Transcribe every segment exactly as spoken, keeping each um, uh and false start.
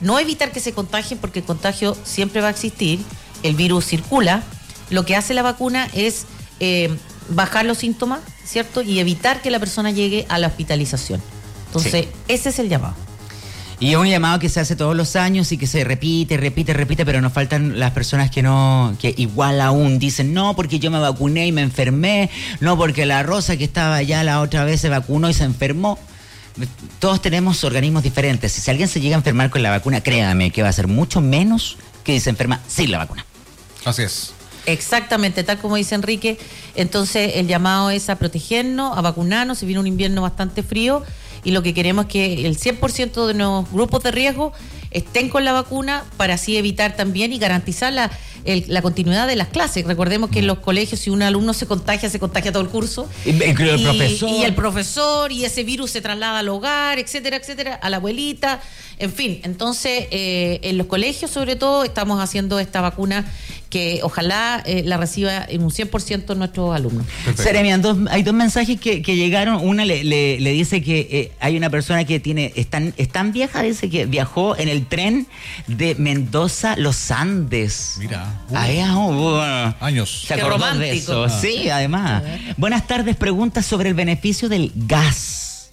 no evitar que se contagien, porque el contagio siempre va a existir, el virus circula. Lo que hace la vacuna es eh, bajar los síntomas, ¿cierto? Y evitar que la persona llegue a la hospitalización. Entonces, sí. ese es el llamado. Y es un llamado que se hace todos los años y que se repite, repite, repite, pero nos faltan las personas que no, que igual aún dicen, no, porque yo me vacuné y me enfermé, no, porque la Rosa que estaba allá la otra vez se vacunó y se enfermó. Todos tenemos organismos diferentes. Si alguien se llega a enfermar con la vacuna, créame que va a ser mucho menos que si se enferma sin la vacuna. Así es. Exactamente, tal como dice Enrique. Entonces el llamado es a protegernos, a vacunarnos. Se viene un invierno bastante frío y lo que queremos es que el cien por ciento de los grupos de riesgo estén con la vacuna para así evitar también y garantizar la, el, la continuidad de las clases. Recordemos que en los colegios, si un alumno se contagia, se contagia todo el curso. Y el, el y, profesor. Y el profesor, y ese virus se traslada al hogar, etcétera, etcétera, a la abuelita. En fin, entonces eh, en los colegios sobre todo estamos haciendo esta vacuna que ojalá eh, la reciba en un cien por ciento nuestros alumnos. Seremi, dos, hay dos mensajes que, que llegaron. Una le, le, le dice que eh, hay una persona que tiene, es tan, es tan vieja, dice que viajó en el tren de Mendoza a los Andes. Mira. Uh, Ahí, oh, uh, años. Se acordó de eso. Ah. Sí, además. Buenas tardes, preguntas sobre el beneficio del gas.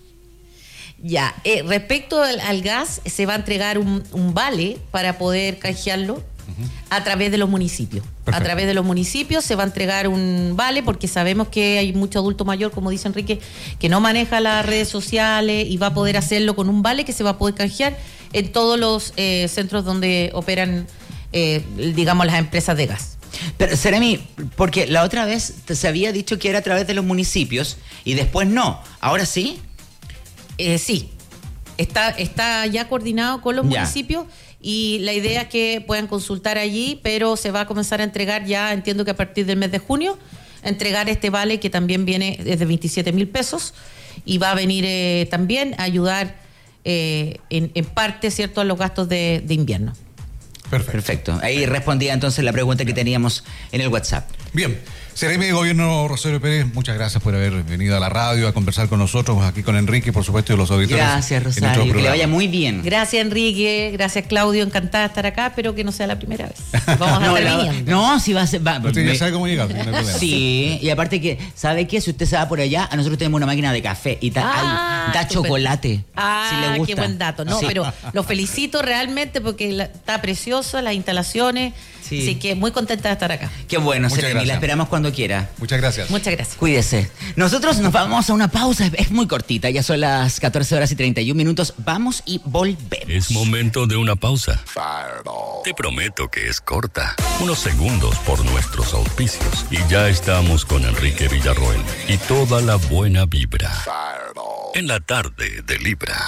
Ya, eh, respecto al, al gas, se va a entregar un, un vale para poder canjearlo a través de los municipios. Perfecto. A través de los municipios se va a entregar un vale porque sabemos que hay mucho adulto mayor, como dice Enrique, que no maneja las redes sociales y va a poder hacerlo con un vale que se va a poder canjear en todos los eh, centros donde operan, eh, digamos, las empresas de gas. Pero, Seremi, porque la otra vez se había dicho que era a través de los municipios y después no. ¿Ahora sí? Eh, sí. Está, está ya coordinado con los ya. municipios. Y la idea es que puedan consultar allí, pero se va a comenzar a entregar ya, entiendo que a partir del mes de junio, a entregar este vale que también viene desde veintisiete mil pesos y va a venir eh, también a ayudar eh, en, en parte, ¿cierto?, a los gastos de, de invierno. Perfecto. Perfecto. Ahí respondía entonces la pregunta que teníamos en el WhatsApp. Bien. Seremi de Gobierno Rosario Pérez, muchas gracias por haber venido a la radio a conversar con nosotros, aquí con Enrique, por supuesto, y los auditores. Gracias, Rosario, que le vaya muy bien. Gracias, Enrique, gracias, Claudio, encantada de estar acá, espero que no sea la primera vez. Vamos a no, estar la, no, si va a ser... Va, Usted ya sabe cómo llegar, no hay problema. Sí, y aparte que, ¿sabe qué? Si usted se va por allá, a nosotros tenemos una máquina de café y ta, ah, hay, da super. chocolate, ah, si le gusta. Qué buen dato. No, sí. Pero lo felicito realmente porque la, está preciosa, las instalaciones, sí. Así que muy contenta de estar acá. Qué bueno, Seremi, la esperamos cuando quiera. Muchas gracias. Muchas gracias. Cuídese. Nosotros nos vamos a una pausa, es muy cortita, ya son las catorce horas y treinta y un minutos, vamos y volvemos. Es momento de una pausa. Te prometo que es corta, unos segundos por nuestros auspicios. Y ya estamos con Enrique Villarroel y toda la buena vibra. En la tarde de Libra.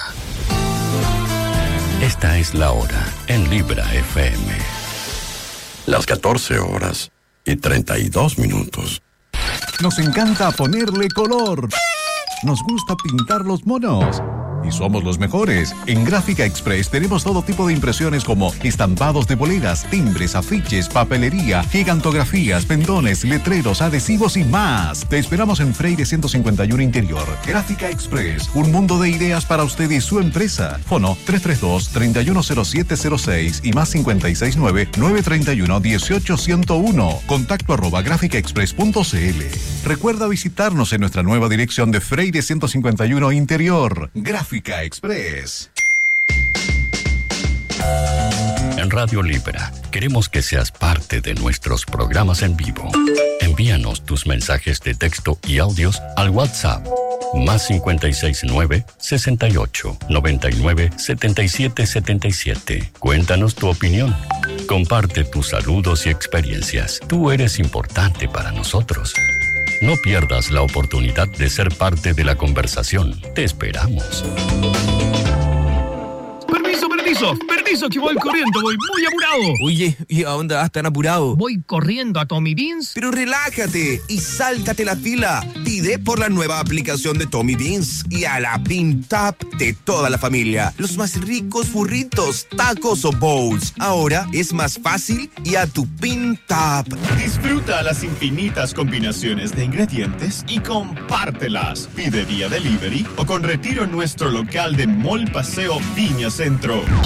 Esta es la hora en Libra F M. Las catorce horas y treinta y dos minutos. Nos encanta ponerle color. Nos gusta pintar los monos. Y somos los mejores. En Gráfica Express tenemos todo tipo de impresiones como estampados de boleras, timbres, afiches, papelería, gigantografías, pendones, letreros, adhesivos y más. Te esperamos en Freire ciento cincuenta y uno Interior. Gráfica Express, un mundo de ideas para usted y su empresa. Fono tres tres dos, tres uno cero siete cero seis y más cinco seis nueve, nueve tres uno, uno ocho cero uno. Contacto arroba gráficaexpress punto c l. Recuerda visitarnos en nuestra nueva dirección de Freire ciento cincuenta y uno Interior. Gráfica Express. En Radio Libra queremos que seas parte de nuestros programas en vivo. Envíanos tus mensajes de texto y audios al WhatsApp más cinco seis nueve, sesenta y ocho, noventa y nueve, setenta y siete setenta y siete. Cuéntanos tu opinión. Comparte tus saludos y experiencias. Tú eres importante para nosotros. No pierdas la oportunidad de ser parte de la conversación. Te esperamos. Permiso, permiso, permiso que voy corriendo, voy muy apurado. Oye, ¿y a dónde vas tan apurado? Voy corriendo a Tommy Beans. Pero relájate y sáltate la fila. Pide por la nueva aplicación de Tommy Beans y a la Pin Tap de toda la familia. Los más ricos burritos, tacos o bowls. Ahora es más fácil y a tu Pin Tap. Disfruta las infinitas combinaciones de ingredientes y compártelas. Pide vía delivery o con retiro en nuestro local de Mall Paseo Viña Centro.